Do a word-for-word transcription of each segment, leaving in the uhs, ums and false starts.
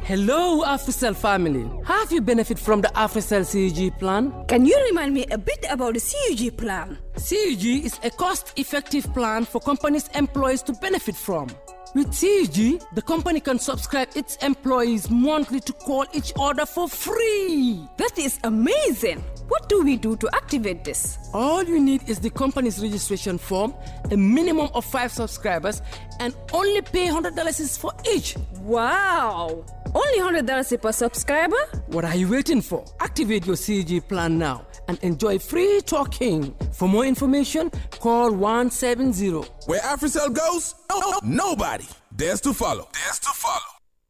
Hello, AfriCell family. Have you benefit from the AfriCell C U G plan? Can you remind me a bit about the C U G plan? C U G is a cost-effective plan for companies' employees to benefit from. With C U G, the company can subscribe its employees monthly to call each other for free. That is amazing. What do we do to activate this? All you need is the company's registration form, a minimum of five subscribers, and only pay one hundred dollars for each. Wow! Only one hundred dollars per subscriber? What are you waiting for? Activate your C U G plan now and enjoy free talking. For more information, call one seven zero. Where AfriCell goes, nobody dares to follow. Dares to follow.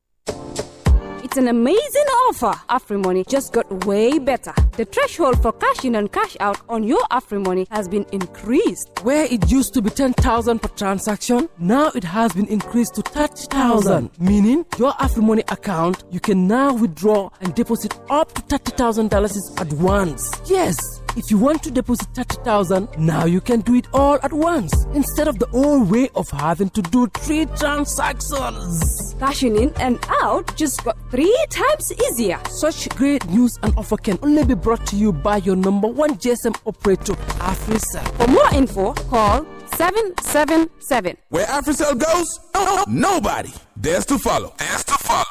It's an amazing offer. AfriMoney just got way better. The threshold for cash in and cash out on your AfriMoney has been increased. Where it used to be ten thousand per transaction, now it has been increased to thirty thousand. Meaning, your AfriMoney account, you can now withdraw and deposit up to thirty thousand dollars at once. Yes. If you want to deposit thirty thousand dollars, now you can do it all at once instead of the old way of having to do three transactions. Cashing in and out just got three times easier. Such great news and offer can only be brought to you by your number one G S M operator, AfriCell. For more info, call seven seven seven. Where AfriCell goes, nobody dares to follow. Dares to follow.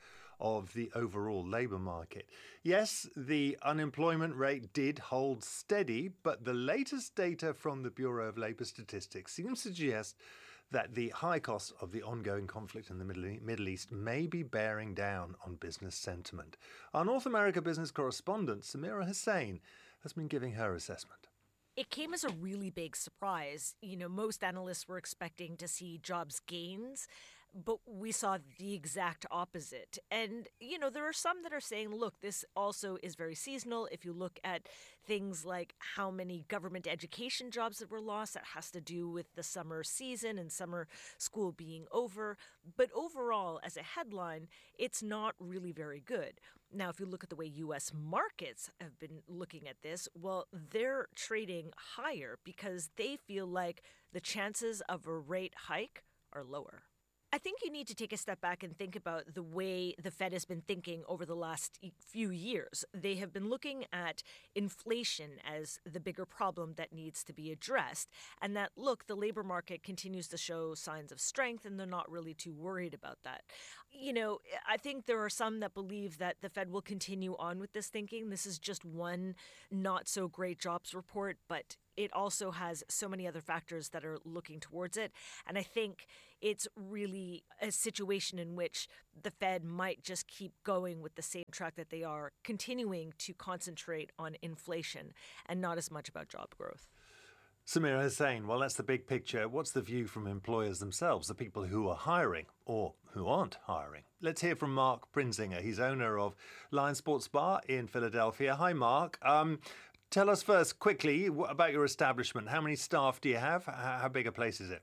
Of the overall labour market. Yes, the unemployment rate did hold steady, but the latest data from the Bureau of Labour Statistics seems to suggest that the high cost of the ongoing conflict in the Middle East may be bearing down on business sentiment. Our North America business correspondent, Samira Hussain, has been giving her assessment. It came as a really big surprise. You know, most analysts were expecting to see jobs gains, but we saw the exact opposite. And, you know, there are some that are saying, look, this also is very seasonal. If you look at things like how many government education jobs that were lost, that has to do with the summer season and summer school being over. But overall, as a headline, it's not really very good. Now, if you look at the way U S markets have been looking at this, well, they're trading higher because they feel like the chances of a rate hike are lower. I think you need to take a step back and think about the way the Fed has been thinking over the last few years. They have been looking at inflation as the bigger problem that needs to be addressed, and that, look, the labor market continues to show signs of strength, and they're not really too worried about that. You know, I think there are some that believe that the Fed will continue on with this thinking. This is just one not so great jobs report, but it also has so many other factors that are looking towards it. And I think it's really a situation in which the Fed might just keep going with the same track that they are, continuing to concentrate on inflation and not as much about job growth. Samira Hussain, well, that's the big picture. What's the view from employers themselves, the people who are hiring or who aren't hiring? Let's hear from Mark Prinzinger. He's owner of Lion Sports Bar in Philadelphia. Hi, Mark. Um, Tell us first, quickly, about your establishment. How many staff do you have? How big a place is it?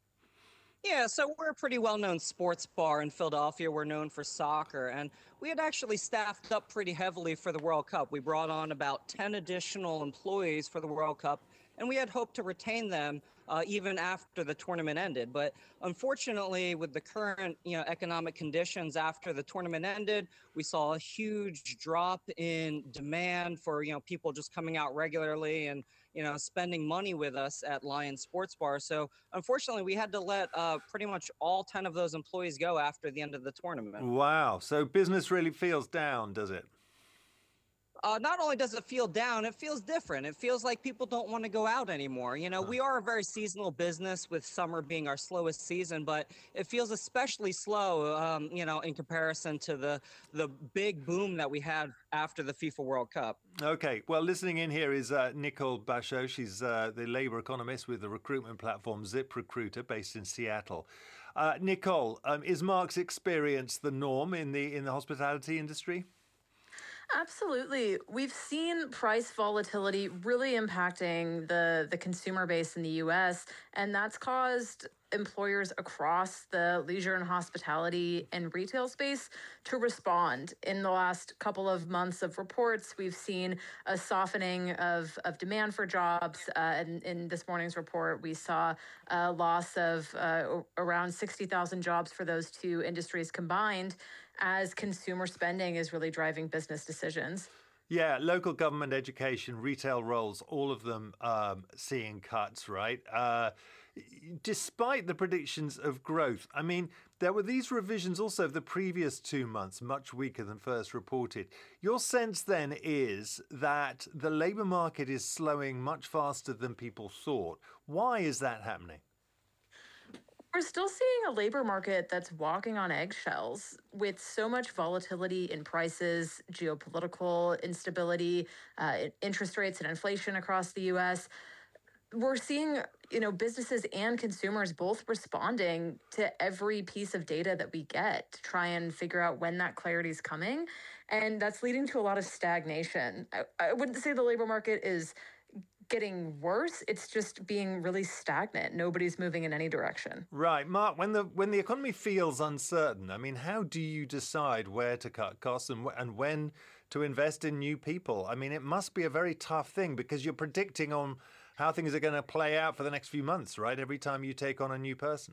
Yeah, so we're a pretty well-known sports bar in Philadelphia. We're known for soccer, and we had actually staffed up pretty heavily for the World Cup. We brought on about ten additional employees for the World Cup, and we had hoped to retain them uh, even after the tournament ended. But unfortunately, with the current, you know, economic conditions after the tournament ended, we saw a huge drop in demand for, you know, people just coming out regularly and, you know, spending money with us at Lion Sports Bar. So unfortunately, we had to let uh, pretty much all ten of those employees go after the end of the tournament. Wow. So business really feels down, does it? Uh, not only does it feel down, it feels different. It feels like people don't want to go out anymore. You know, we are a very seasonal business, with summer being our slowest season, but it feels especially slow, um, you know, in comparison to the the big boom that we had after the FIFA World Cup. Okay. Well, listening in here is uh, Nicole Basho. She's uh, the labor economist with the recruitment platform ZipRecruiter, based in Seattle. Uh, Nicole, um, is Mark's experience the norm in the in the hospitality industry? Absolutely. We've seen price volatility really impacting the, the consumer base in the U S, and that's caused employers across the leisure and hospitality and retail space to respond. In the last couple of months of reports, we've seen a softening of, of demand for jobs. Uh, and in this morning's report, we saw a loss of uh, around sixty thousand jobs for those two industries combined, as consumer spending is really driving business decisions. Yeah, local government, education, retail roles, all of them um, seeing cuts, right? Uh, despite the predictions of growth, I mean, there were these revisions also of the previous two months, much weaker than first reported. Your sense then is that the labour market is slowing much faster than people thought. Why is that happening? We're still seeing a labor market that's walking on eggshells with so much volatility in prices, geopolitical instability, uh, interest rates and inflation across the U S. We're seeing, you know, businesses and consumers both responding to every piece of data that we get to try and figure out when that clarity is coming. And that's leading to a lot of stagnation. I, I wouldn't say the labor market is getting worse. It's just being really stagnant. Nobody's moving in any direction. Right. Mark, when the when the economy feels uncertain, I mean, how do you decide where to cut costs and, and when to invest in new people? I mean, it must be a very tough thing because you're predicting on how things are going to play out for the next few months, right? Every time you take on a new person.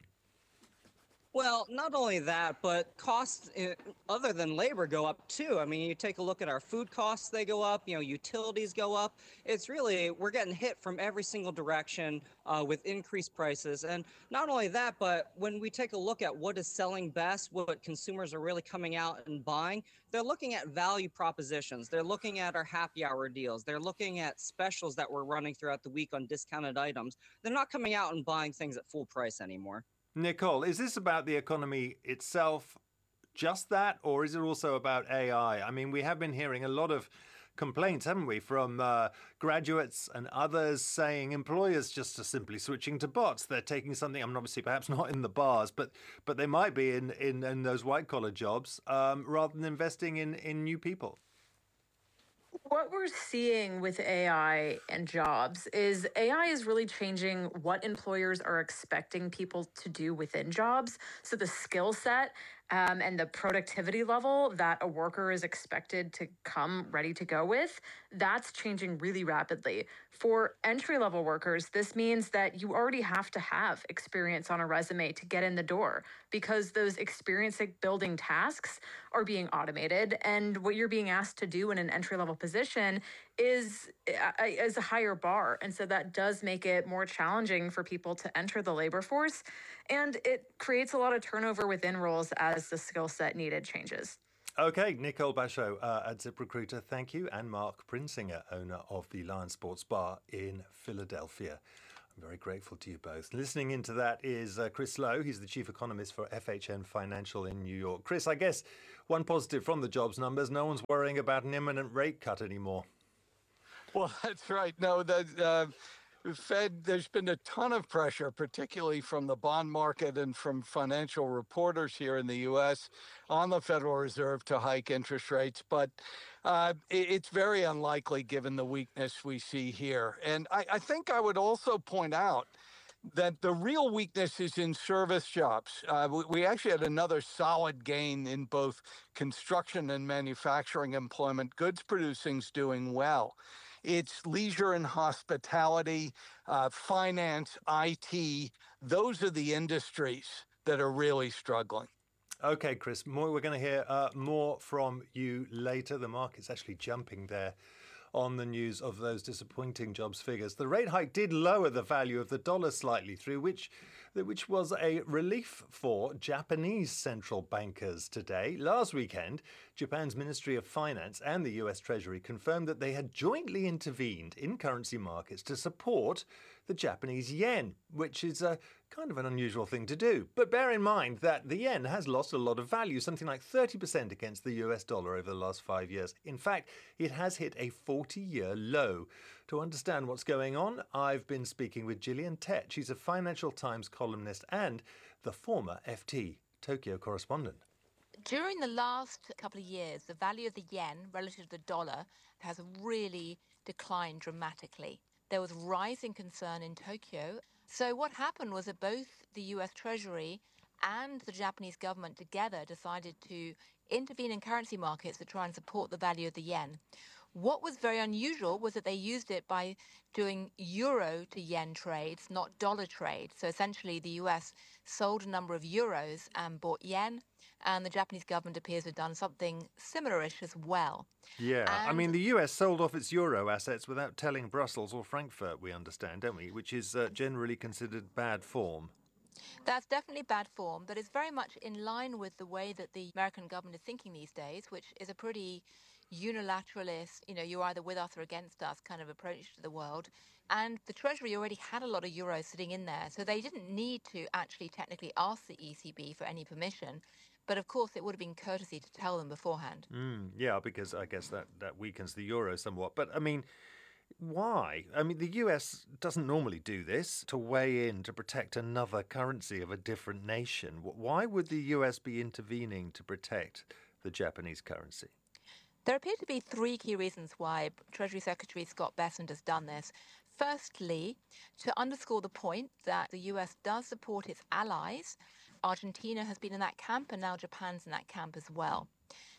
Well, not only that, but costs uh, other than labor go up too. I mean, you take a look at our food costs, they go up, you know, utilities go up. It's really, we're getting hit from every single direction uh, with increased prices. And not only that, but when we take a look at what is selling best, what consumers are really coming out and buying, they're looking at value propositions. They're looking at our happy hour deals. They're looking at specials that we're running throughout the week on discounted items. They're not coming out and buying things at full price anymore. Nicole, is this about the economy itself, just that, or is it also about A I? I mean, we have been hearing a lot of complaints, haven't we, from uh, graduates and others saying employers just are simply switching to bots. They're taking something, I mean, obviously perhaps not in the bars, but but they might be in, in, in those white-collar jobs um, rather than investing in, in new people. What we're seeing with A I and jobs is A I is really changing what employers are expecting people to do within jobs. So the skill set um, and the productivity level that a worker is expected to come ready to go with, that's changing really rapidly. For entry-level workers, this means that you already have to have experience on a resume to get in the door because those experience-building tasks are being automated, and what you're being asked to do in an entry-level position is, is a higher bar. And so that does make it more challenging for people to enter the labor force, and it creates a lot of turnover within roles as the skill set needed changes. Okay, Nicole Bachot uh, at ZipRecruiter, thank you. And Mark Prinsinger, owner of the Lion Sports Bar in Philadelphia. I'm very grateful to you both. Listening into that is uh, Chris Lowe. He's the chief economist for F H N Financial in New York. Chris, I guess one positive from the jobs numbers, no one's worrying about an imminent rate cut anymore. Well, that's right. No, the uh, Fed, there's been a ton of pressure, particularly from the bond market and from financial reporters here in the U S on the Federal Reserve to hike interest rates. But uh, it, it's very unlikely given the weakness we see here. And I, I think I would also point out that the real weakness is in service jobs. Uh, we, we actually had another solid gain in both construction and manufacturing employment. Goods producing's doing well. It's leisure and hospitality, uh, finance, I T. Those are the industries that are really struggling. Okay, Chris, more, we're going to hear uh, more from you later. The market's actually jumping there on the news of those disappointing jobs figures. The rate hike did lower the value of the dollar slightly, through which which was a relief for Japanese central bankers today. Last weekend, Japan's Ministry of Finance and the U S Treasury confirmed that they had jointly intervened in currency markets to support the Japanese yen, which is a kind of an unusual thing to do. But bear in mind that the yen has lost a lot of value, something like thirty percent against the U S dollar over the last five years. In fact, it has hit a forty-year low. To understand what's going on, I've been speaking with Gillian Tett. She's a Financial Times columnist and the former F T Tokyo correspondent. During the last couple of years, the value of the yen relative to the dollar has really declined dramatically. There was rising concern in Tokyo So what happened was that both the U S Treasury and the Japanese government together decided to intervene in currency markets to try and support the value of the yen. What was very unusual was that they used it by doing euro to yen trades, not dollar trade. So essentially the U S sold a number of euros and bought yen, and the Japanese government appears to have done something similarish as well. Yeah, I And mean, the U S sold off its euro assets without telling Brussels or Frankfurt, we understand, don't we? Which is uh, generally considered bad form. that's definitely bad form, but it's very much in line with the way that the American government is thinking these days, which is a pretty unilateralist, you know, you're either with us or against us kind of approach to the world. And the Treasury already had a lot of euros sitting in there, so they didn't need to actually technically ask the E C B for any permission. But of course, it would have been courtesy to tell them beforehand. Mm, yeah, because I guess that, that weakens the euro somewhat. But, I mean, why? I mean, the U S doesn't normally do this, to weigh in to protect another currency of a different nation. Wh- Why would the U S be intervening to protect the Japanese currency? There appear to be three key reasons why Treasury Secretary Scott Bessent has done this. Firstly, to underscore the point that the U S does support its allies. Argentina has been in that camp, and now Japan's in that camp as well.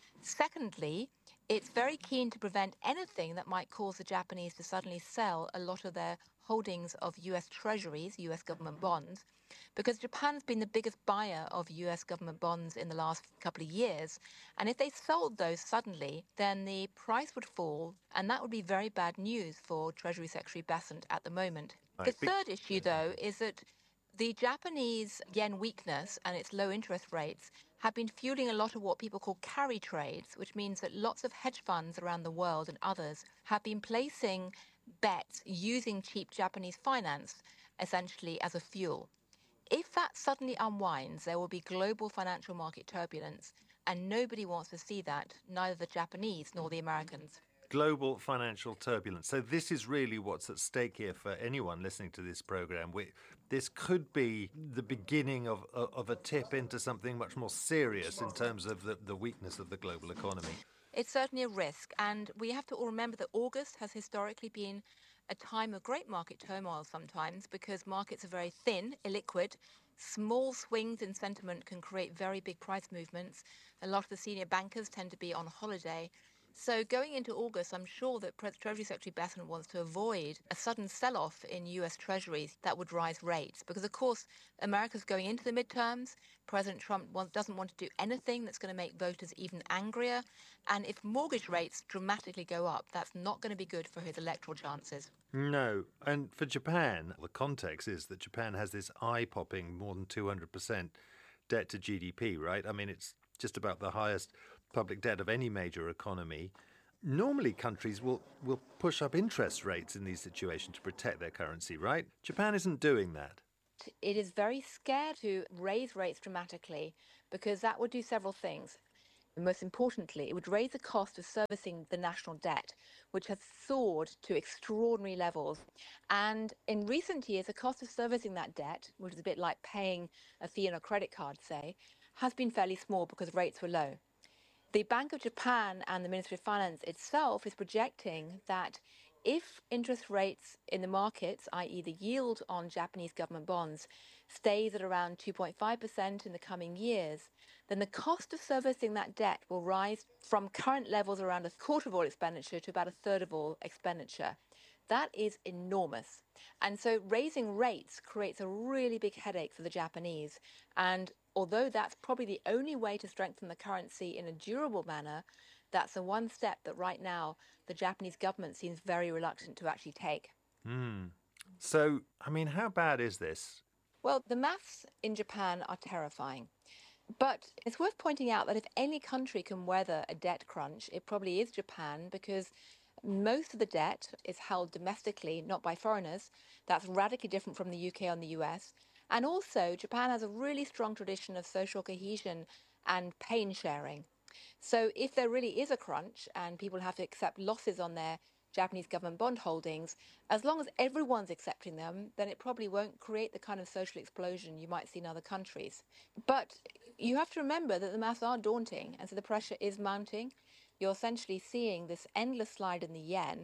Secondly, it's very keen to prevent anything that might cause the Japanese to suddenly sell a lot of their holdings of U S treasuries, U S government bonds, because Japan's been the biggest buyer of U S government bonds in the last couple of years. And if they sold those suddenly, then the price would fall, and that would be very bad news for Treasury Secretary Bessent at the moment. Right. The third issue, though, is that the Japanese yen weakness and its low interest rates have been fueling a lot of what people call carry trades, which means that lots of hedge funds around the world and others have been placing bets using cheap Japanese finance essentially as a fuel. If that suddenly unwinds, there will be global financial market turbulence, and nobody wants to see that, neither the Japanese nor the Americans. Global financial turbulence. So this is really what's at stake here for anyone listening to this program. We, this could be the beginning of, of a tip into something much more serious in terms of the, the weakness of the global economy. It's certainly a risk, and we have to all remember that August has historically been a time of great market turmoil sometimes because markets are very thin, illiquid. Small swings in sentiment can create very big price movements. A lot of the senior bankers tend to be on holiday. So going into August, I'm sure that Treasury Secretary Bessent wants to avoid a sudden sell-off in U S treasuries that would rise rates. Because, of course, America's going into the midterms. President Trump wants, doesn't want to do anything that's going to make voters even angrier. And if mortgage rates dramatically go up, that's not going to be good for his electoral chances. No. And for Japan, the context is that Japan has this eye-popping more than two hundred percent debt to G D P, right? I mean, it's just about the highest public debt of any major economy. Normally, countries will, will push up interest rates in these situations to protect their currency, right? Japan isn't doing that. It is very scared to raise rates dramatically because that would do several things. Most importantly, it would raise the cost of servicing the national debt, which has soared to extraordinary levels. And in recent years, the cost of servicing that debt, which is a bit like paying a fee on a credit card, say, has been fairly small because rates were low. The Bank of Japan and the Ministry of Finance itself is projecting that if interest rates in the markets, that is the yield on Japanese government bonds, stays at around two point five percent in the coming years, then the cost of servicing that debt will rise from current levels around a quarter of all expenditure to about a third of all expenditure. That is enormous. And so raising rates creates a really big headache for the Japanese. And although that's probably the only way to strengthen the currency in a durable manner, that's the one step that right now the Japanese government seems very reluctant to actually take. Mm. So, I mean, how bad is this? Well, the maths in Japan are terrifying. But it's worth pointing out that if any country can weather a debt crunch, it probably is Japan, because most of the debt is held domestically, not by foreigners. That's radically different from the U K and the U S. And also, Japan has a really strong tradition of social cohesion and pain sharing. So if there really is a crunch and people have to accept losses on their Japanese government bond holdings, as long as everyone's accepting them, then it probably won't create the kind of social explosion you might see in other countries. But you have to remember that the maths are daunting, and so the pressure is mounting. You're essentially seeing this endless slide in the yen.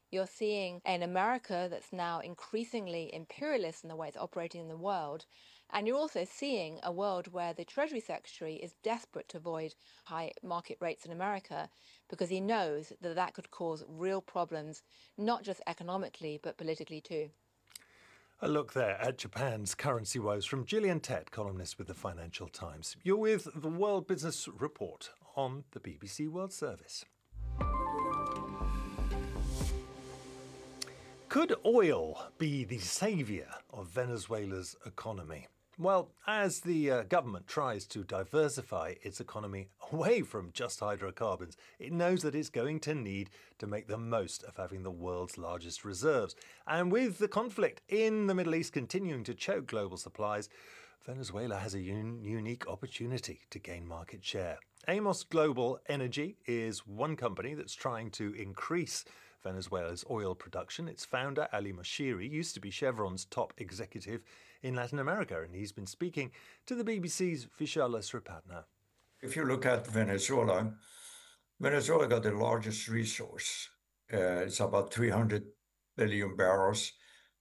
You're seeing an America that's now increasingly imperialist in the way it's operating in the world. And you're also seeing a world where the Treasury Secretary is desperate to avoid high market rates in America because he knows that that could cause real problems, not just economically, but politically too. A look there at Japan's currency woes from Gillian Tett, columnist with the Financial Times. You're with the World Business Report on the B B C World Service. Could oil be the saviour of Venezuela's economy? Well, as the uh, government tries to diversify its economy away from just hydrocarbons, it knows that it's going to need to make the most of having the world's largest reserves. And with the conflict in the Middle East continuing to choke global supplies, Venezuela has a un- unique opportunity to gain market share. Amos Global Energy is one company that's trying to increase Venezuela's oil production. Its founder, Ali Moshiri, used to be Chevron's top executive in Latin America, and he's been speaking to the B B C's Vishala Sripatna. If you look at Venezuela, Venezuela got the largest resource. Uh, it's about three hundred billion barrels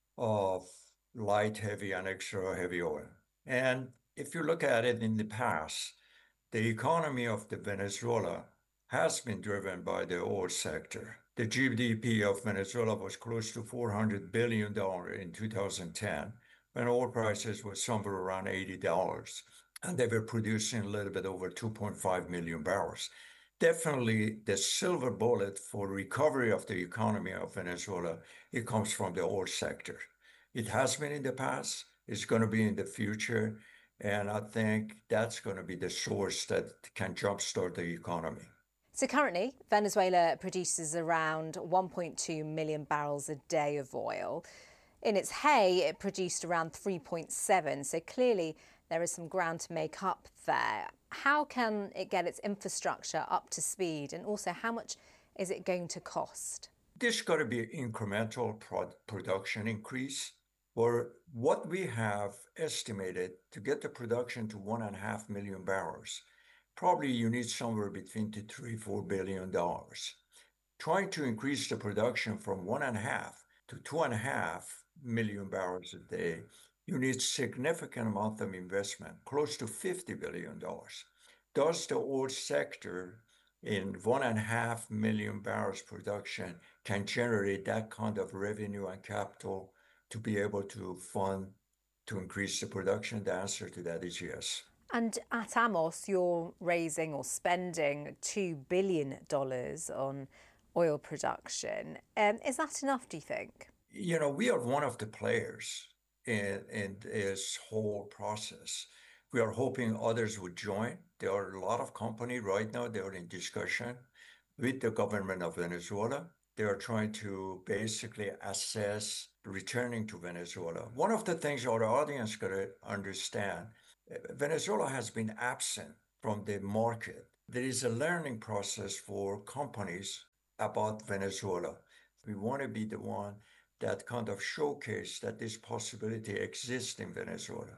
of light, heavy, and extra heavy oil. And if you look at it in the past, the economy of the Venezuela has been driven by the oil sector. The G D P of Venezuela was close to four hundred billion dollars in two thousand ten, when oil prices were somewhere around eighty dollars. And they were producing a little bit over two point five million barrels. Definitely the silver bullet for recovery of the economy of Venezuela, it comes from the oil sector. It has been in the past, it's going to be in the future, and I think that's going to be the source that can jumpstart the economy. So currently, Venezuela produces around one point two million barrels a day of oil. In its hay, it produced around three point seven, so clearly there is some ground to make up there. How can it get its infrastructure up to speed, and also how much is it going to cost? There's got to be an incremental pro- production increase, or what we have estimated to get the production to one and a half million barrels. Probably you need somewhere between two, three, four billion dollars. Trying to increase the production from one and a half to two and a half million barrels a day, you need significant amount of investment, close to fifty billion dollars. Does the oil sector in one and a half million barrels production can generate that kind of revenue and capital to be able to fund to increase the production? The answer to that is yes. And at Amos, you're raising or spending two billion dollars on oil production. Um, is that enough, do you think? You know, we are one of the players in, in this whole process. We are hoping others would join. There are a lot of companies right now, they are in discussion with the government of Venezuela. They are trying to basically assess returning to Venezuela. One of the things our audience got to understand, Venezuela has been absent from the market. There is a learning process for companies about Venezuela. We want to be the one that kind of showcase that this possibility exists in Venezuela.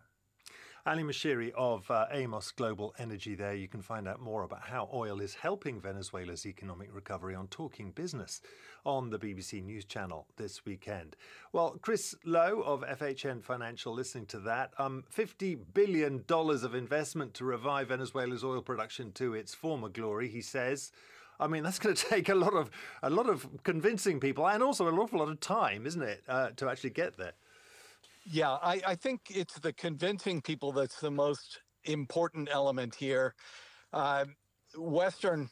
Ali Moshiri of uh, Amos Global Energy there. You can find out more about how oil is helping Venezuela's economic recovery on Talking Business on the B B C News Channel this weekend. Well, Chris Lowe of F H N Financial, listening to that, um, fifty billion dollars of investment to revive Venezuela's oil production to its former glory, he says. I mean, that's going to take a lot of a lot of convincing people and also an awful lot of time, isn't it, uh, to actually get there? Yeah, I, I think it's the convincing people that's the most important element here. Uh, Western,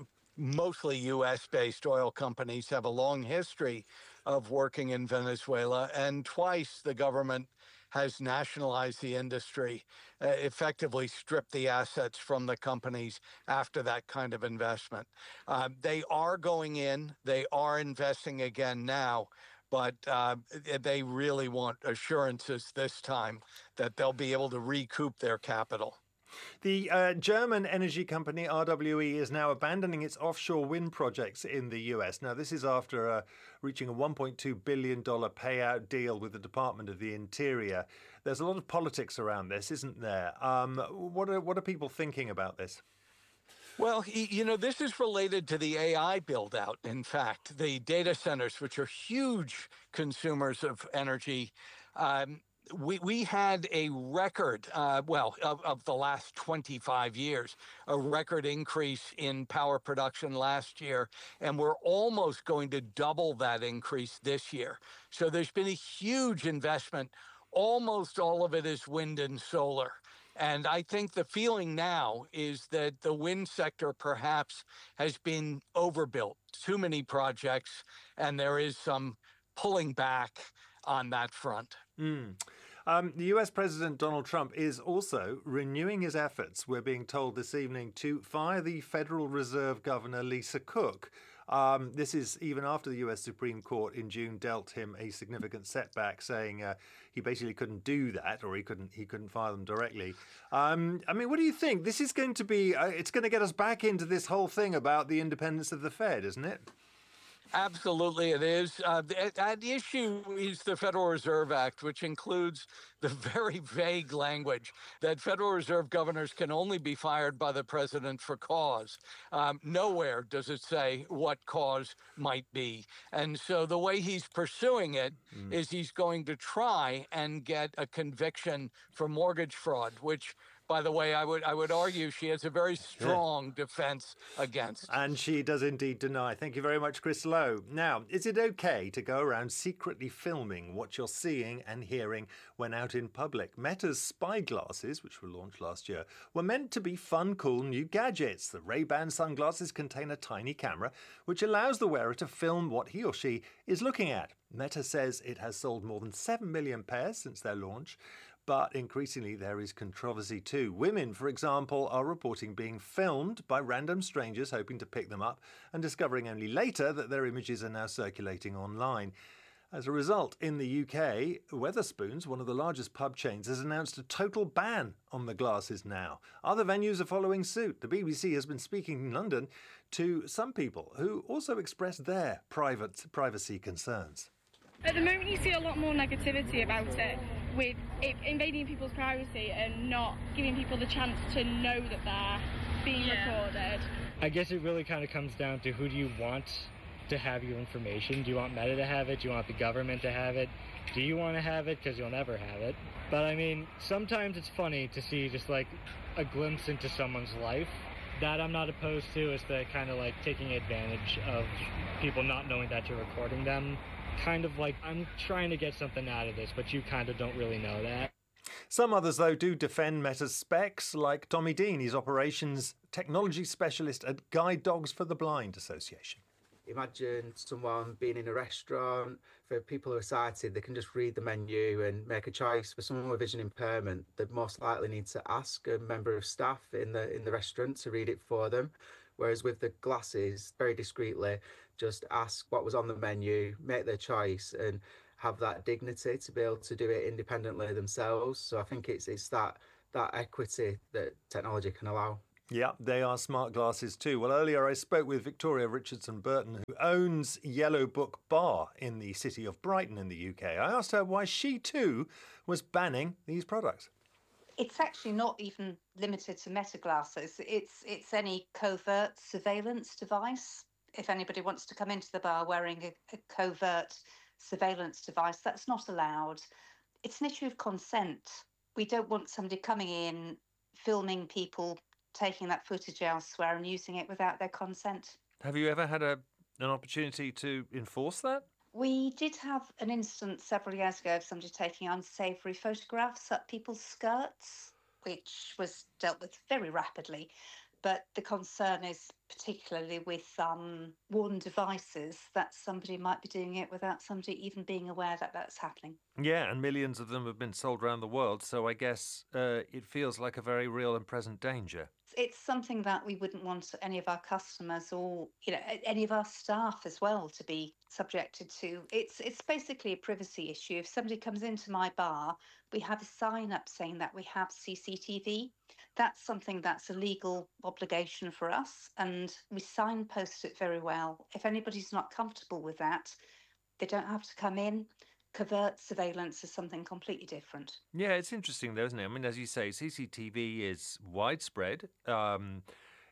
mostly U S-based oil companies have a long history of working in Venezuela, and twice the government has nationalized the industry, uh, effectively stripped the assets from the companies after that kind of investment. Uh, they are going in, they are investing again now, but uh, they really want assurances this time that they'll be able to recoup their capital. The uh, German energy company R W E is now abandoning its offshore wind projects in the U S. Now, this is after uh, reaching a one point two billion dollars payout deal with the Department of the Interior. There's a lot of politics around this, isn't there? Um, what are, what are people thinking about this? Well, you know, this is related to the A I build out. In fact, the data centers, which are huge consumers of energy, um, we, we had a record, uh, well, of, of the last twenty-five years, a record increase in power production last year. And we're almost going to double that increase this year. So there's been a huge investment. Almost all of it is wind and solar. And I think the feeling now is that the wind sector perhaps has been overbuilt, too many projects, and there is some pulling back on that front. Mm. Um, the U S President Donald Trump is also renewing his efforts, we're being told this evening, to fire the Federal Reserve Governor Lisa Cook. Um, this is even after the U S Supreme Court in June dealt him a significant setback, saying uh, he basically couldn't do that, or he couldn't he couldn't fire them directly. Um, I mean, what do you think? This is going to be uh, it's going to get us back into this whole thing about the independence of the Fed, isn't it? Absolutely, it is. Uh, the, the issue is the Federal Reserve Act, which includes the very vague language that Federal Reserve governors can only be fired by the president for cause. Um, nowhere does it say what cause might be. And so the way he's pursuing it mm. is he's going to try and get a conviction for mortgage fraud, which, by the way, I would I would argue she has a very strong yeah. defense against. And she does indeed deny. Thank you very much, Chris Lowe. Now, is it okay to go around secretly filming what you're seeing and hearing when out in public? Meta's spy glasses, which were launched last year, were meant to be fun, cool new gadgets. The Ray-Ban sunglasses contain a tiny camera which allows the wearer to film what he or she is looking at. Meta says it has sold more than seven million pairs since their launch. But increasingly, there is controversy too. Women, for example, are reporting being filmed by random strangers hoping to pick them up and discovering only later that their images are now circulating online. As a result, in the U K, Wetherspoons, one of the largest pub chains, has announced a total ban on the glasses now. Other venues are following suit. The B B C has been speaking in London to some people who also expressed their private privacy concerns. At the moment, you see a lot more negativity about it, with it invading people's privacy and not giving people the chance to know that they're being yeah. recorded. I guess it really kind of comes down to who do you want to have your information? Do you want Meta to have it? Do you want the government to have it? Do you want to have it? Because you'll never have it. But I mean, sometimes it's funny to see just like a glimpse into someone's life. That I'm not opposed to, is the kind of like taking advantage of people not knowing that you're recording them. Kind of like, I'm trying to get something out of this, but you kind of don't really know that. Some others, though, do defend Meta's specs, like Tommy Dean. He's operations technology specialist at Guide Dogs for the Blind Association. Imagine someone being in a restaurant. For people who are sighted, they can just read the menu and make a choice. For someone with vision impairment, they'd most likely need to ask a member of staff in the in the restaurant to read it for them. Whereas with the glasses, very discreetly, just ask what was on the menu, make their choice, and have that dignity to be able to do it independently themselves. So I think it's it's that that equity that technology can allow. Yeah, they are smart glasses too. Well, earlier I spoke with Victoria Richardson Burton, who owns Yellow Book Bar in the city of Brighton in the U K. I asked her why she too was banning these products. It's actually not even limited to Meta glasses. It's it's any covert surveillance device. If anybody wants to come into the bar wearing a, a covert surveillance device, that's not allowed. It's an issue of consent. We don't want somebody coming in, filming people, taking that footage elsewhere and using it without their consent. Have you ever had a an opportunity to enforce that? We did have an instance several years ago of somebody taking unsavoury photographs up people's skirts, which was dealt with very rapidly. But the concern is particularly with um, worn devices that somebody might be doing it without somebody even being aware that that's happening. Yeah, and millions of them have been sold around the world, so I guess uh, it feels like a very real and present danger. It's something that we wouldn't want any of our customers or, you know, any of our staff as well to be subjected to. It's it's basically a privacy issue. If somebody comes into my bar, we have a sign up saying that we have C C T V. That's something that's a legal obligation for us, and we signpost it very well. If anybody's not comfortable with that, they don't have to come in. Covert surveillance is something completely different. Yeah, it's interesting though, isn't it? I mean, as you say, C C T V is widespread. Um,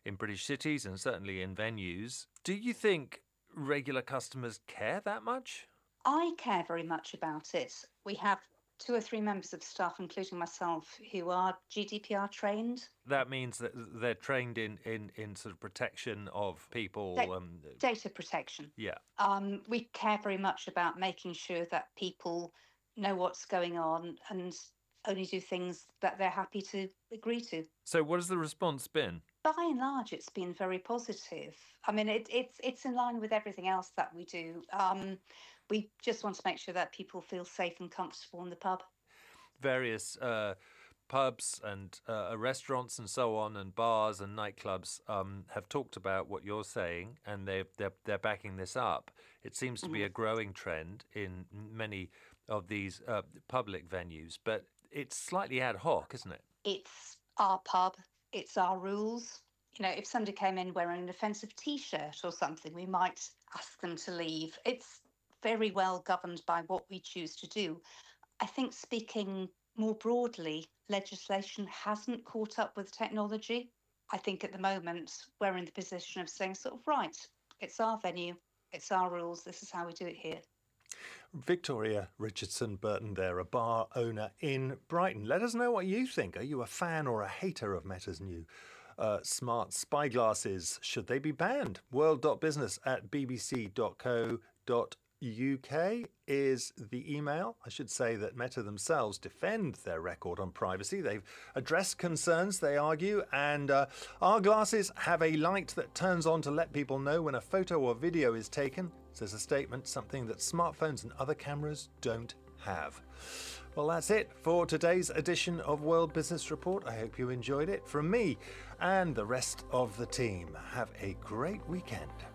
in British cities and certainly in venues. Do you think regular customers care that much? I care very much about it. We have two or three members of staff, including myself, who are G D P R trained. That means that they're trained in, in, in sort of protection of people. Da- um, data protection. yeah. Um, we care very much about making sure that people know what's going on and only do things that they're happy to agree to. So what has the response been? By and large, it's been very positive. I mean, it, it's it's in line with everything else that we do. Um, we just want to make sure that people feel safe and comfortable in the pub. Various uh, pubs and uh, restaurants and so on, and bars and nightclubs um, have talked about what you're saying, and they're they're, they're backing this up. It seems to be Mhm. a growing trend in many of these uh, public venues, but it's slightly ad hoc, isn't it? It's our pub. It's our rules. You know, if somebody came in wearing an offensive T-shirt or something, we might ask them to leave. It's very well governed by what we choose to do. I think speaking more broadly, legislation hasn't caught up with technology. I think at the moment we're in the position of saying sort of, right, it's our venue, it's our rules, this is how we do it here. Victoria Richardson Burton there, a bar owner in Brighton. Let us know what you think. Are you a fan or a hater of Meta's new uh, smart spy glasses? Should they be banned? world.business at bbc.co.uk is the email. I should say that Meta themselves defend their record on privacy. They've addressed concerns, they argue, and uh, our glasses have a light that turns on to let people know when a photo or video is taken, says a statement, something that smartphones and other cameras don't have. Well, that's it for today's edition of World Business Report. I hope you enjoyed it. From me and the rest of the team, have a great weekend.